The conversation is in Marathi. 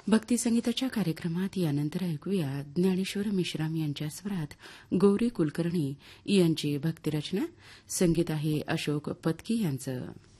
भक्ती संगीताच्या कार्यक्रमात यानंतर ऐकूया ज्ञानेश्वर मेश्राम यांच्या स्वरात गौरी कुलकर्णी यांची भक्तिरचना. संगीत आहे अशोक पत्की यांचं.